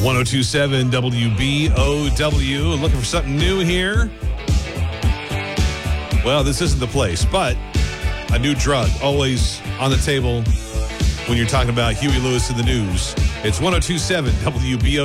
1027 WBOW. Looking for something new here? Well, this isn't the place, but a new drug always on the table when you're talking about Huey Lewis in the news. It's 1027 WBOW.